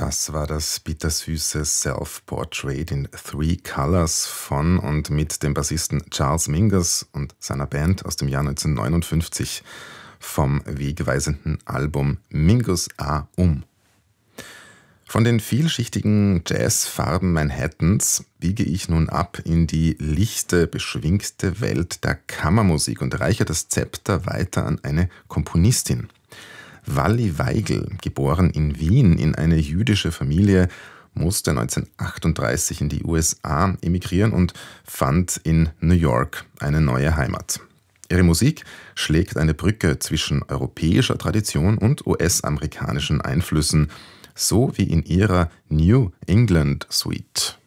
Das war das bittersüße Self-Portrait in Three Colors von und mit dem Bassisten Charles Mingus und seiner Band aus dem Jahr 1959 vom wegweisenden Album Mingus A. Von den vielschichtigen Jazzfarben Manhattans biege ich nun ab in die lichte, beschwingte Welt der Kammermusik und reiche das Zepter weiter an eine Komponistin. Walli Weigel, geboren in Wien in eine jüdische Familie, musste 1938 in die USA emigrieren und fand in New York eine neue Heimat. Ihre Musik schlägt eine Brücke zwischen europäischer Tradition und US-amerikanischen Einflüssen, so wie in ihrer New England Suite.